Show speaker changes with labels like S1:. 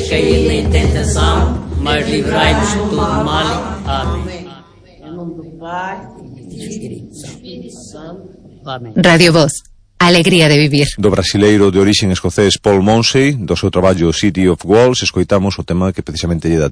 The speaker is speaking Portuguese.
S1: cair em tentação, mas livrai-nos de todo mal. Amém.
S2: Em nome do Pai, e do Espírito Santo.
S1: Amém.
S3: Radio Voz, alegría de vivir.
S4: Do brasileiro de orixe escocés Paul Monsey, do seu traballo City of Walls, escoitamos o tema que precisamente lle dá